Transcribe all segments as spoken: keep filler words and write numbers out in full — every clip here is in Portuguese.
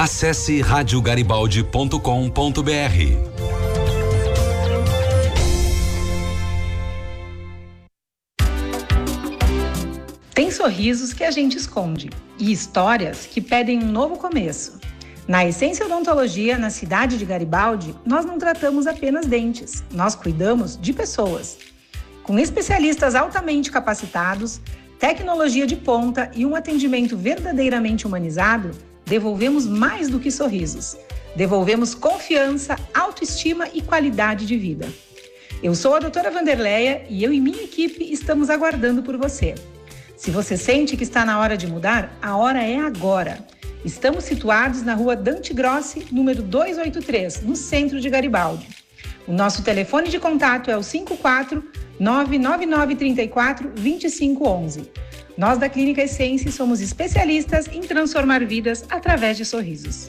Acesse rádio garibaldi ponto com ponto br. Tem sorrisos que a gente esconde e histórias que pedem um novo começo. Na Essência Odontologia, na cidade de Garibaldi, nós não tratamos apenas dentes, nós cuidamos de pessoas. Com especialistas altamente capacitados, tecnologia de ponta e um atendimento verdadeiramente humanizado, devolvemos mais do que sorrisos. Devolvemos confiança, autoestima e qualidade de vida. Eu sou a doutora Vanderleia e eu e minha equipe estamos aguardando por você. Se você sente que está na hora de mudar, a hora é agora. Estamos situados na rua Dante Grossi, número duzentos e oitenta e três, no centro de Garibaldi. O nosso telefone de contato é o cinco quatro nove nove nove três quatro dois cinco um um. Nós da Clínica Essência somos especialistas em transformar vidas através de sorrisos.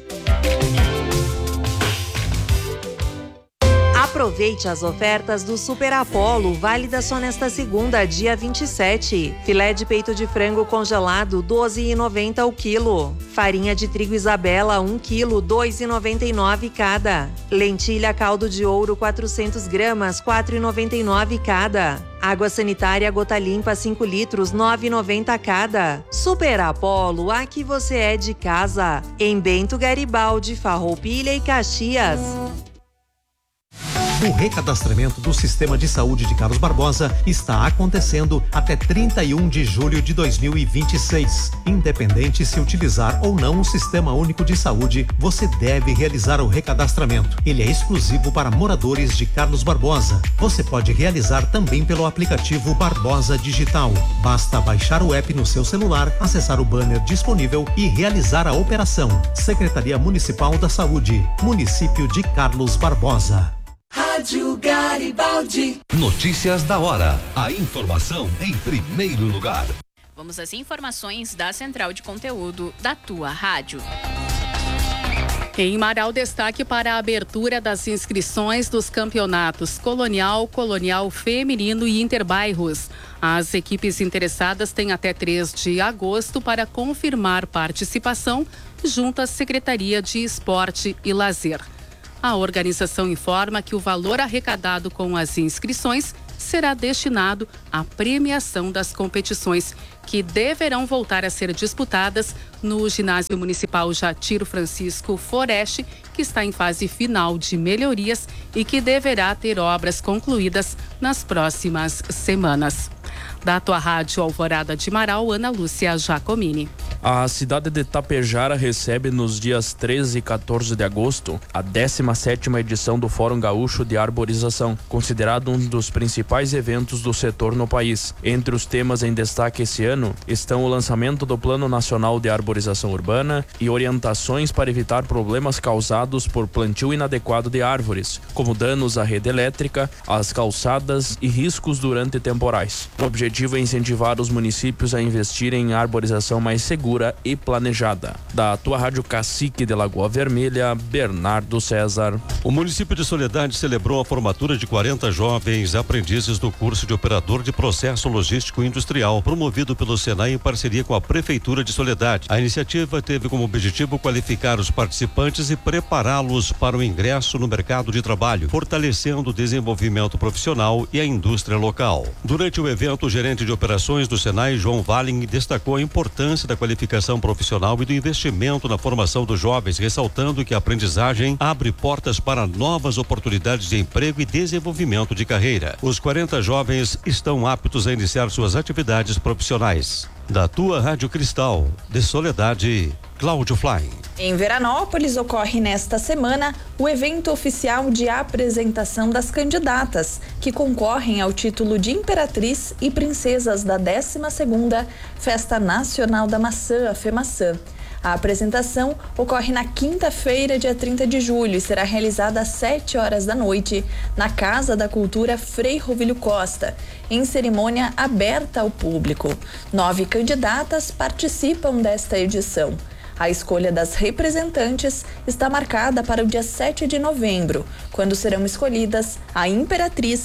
Aproveite as ofertas do Super Apollo, válidas só nesta segunda, dia vinte e sete. Filé de peito de frango congelado, doze reais e noventa centavos o quilo. Farinha de trigo Isabela, um quilo, dois reais e noventa e nove centavos cada. Lentilha caldo de ouro, quatrocentas gramas, quatro reais e noventa e nove centavos cada. Água sanitária gota limpa, cinco litros, nove reais e noventa centavos cada. Super Apollo, aqui você é de casa. Em Bento Garibaldi, Farroupilha e Caxias. O recadastramento do Sistema de Saúde de Carlos Barbosa está acontecendo até trinta e um de julho de dois mil e vinte e seis. Independente se utilizar ou não o Sistema Único de Saúde, você deve realizar o recadastramento. Ele é exclusivo para moradores de Carlos Barbosa. Você pode realizar também pelo aplicativo Barbosa Digital. Basta baixar o app no seu celular, acessar o banner disponível e realizar a operação. Secretaria Municipal da Saúde, Município de Carlos Barbosa. Rádio Garibaldi. Notícias da hora. A informação em primeiro lugar. Vamos às informações da Central de Conteúdo da tua rádio. Em Marau, destaque para a abertura das inscrições dos campeonatos Colonial, Colonial Feminino e Interbairros. As equipes interessadas têm até três de agosto para confirmar participação junto à Secretaria de Esporte e Lazer. A organização informa que o valor arrecadado com as inscrições será destinado à premiação das competições, que deverão voltar a ser disputadas no Ginásio Municipal Jatiro Francisco Foreste, que está em fase final de melhorias e que deverá ter obras concluídas nas próximas semanas. Da tua rádio Alvorada de Marau, Ana Lúcia Giacomini. A cidade de Tapejara recebe nos dias treze e quatorze de agosto a décima sétima edição do Fórum Gaúcho de Arborização, considerado um dos principais eventos do setor no país. Entre os temas em destaque esse ano estão o lançamento do Plano Nacional de Arborização Urbana e orientações para evitar problemas causados por plantio inadequado de árvores, como danos à rede elétrica, às calçadas e riscos durante temporais. O objetivo é incentivar os municípios a investirem em arborização mais segura e planejada. Da tua rádio Cacique de Lagoa Vermelha, Bernardo César. O município de Soledade celebrou a formatura de quarenta jovens aprendizes do curso de operador de processo logístico industrial, promovido pelo Senai em parceria com a Prefeitura de Soledade. A iniciativa teve como objetivo qualificar os participantes e prepará-los para o ingresso no mercado de trabalho, fortalecendo o desenvolvimento profissional e a indústria local. Durante o evento, o gerente de operações do Senai, João Valling, destacou a importância da qualificação profissional e do investimento na formação dos jovens, ressaltando que a aprendizagem abre portas para novas oportunidades de emprego e desenvolvimento de carreira. Os quarenta jovens estão aptos a iniciar suas atividades profissionais. Da tua Rádio Cristal, de Soledade, Cláudio Fly. Em Veranópolis ocorre nesta semana o evento oficial de apresentação das candidatas, que concorrem ao título de Imperatriz e Princesas da décima segunda Festa Nacional da Maçã, a FEMAÇã. A apresentação ocorre na quinta-feira, dia trinta de julho, e será realizada às sete horas da noite, na Casa da Cultura Frei Rovilho Costa, em cerimônia aberta ao público. Nove candidatas participam desta edição. A escolha das representantes está marcada para o dia sete de novembro, quando serão escolhidas a Imperatriz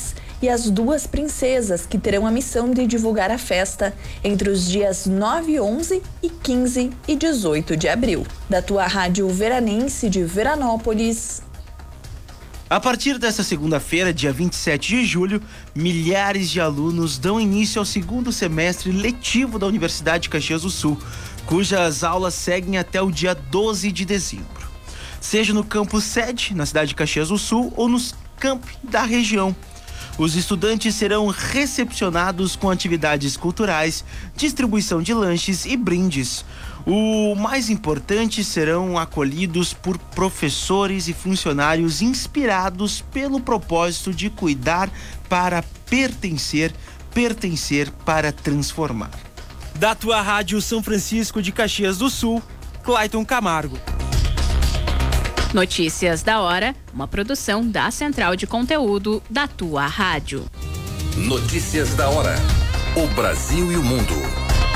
e as duas princesas, que terão a missão de divulgar a festa entre os dias nove, onze e quinze e dezoito de abril. Da tua rádio veranense de Veranópolis. A partir desta segunda-feira, dia vinte e sete de julho, milhares de alunos dão início ao segundo semestre letivo da Universidade de Caxias do Sul, cujas aulas seguem até o dia doze de dezembro. Seja no campus sede, na cidade de Caxias do Sul, ou nos campi da região. Os estudantes serão recepcionados com atividades culturais, distribuição de lanches e brindes. O mais importante, serão acolhidos por professores e funcionários inspirados pelo propósito de cuidar para pertencer, pertencer para transformar. Da tua rádio São Francisco de Caxias do Sul, Clayton Camargo. Notícias da hora, uma produção da Central de Conteúdo da tua rádio. Notícias da hora. O Brasil e o mundo